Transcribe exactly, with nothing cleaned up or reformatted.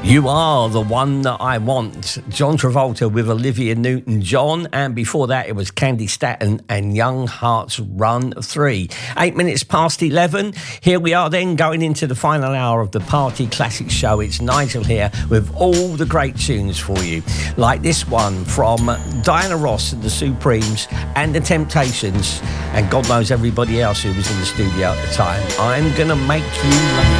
You Are the One That I Want. John Travolta with Olivia Newton-John. And before that, it was Candy Staton and Young Hearts Run three. Eight minutes past eleven. Here we are then going into the final hour of the Party Classics show. It's Nigel here with all the great tunes for you. Like this one from Diana Ross and the Supremes and the Temptations. And God knows everybody else who was in the studio at the time. I'm Gonna Make You Love.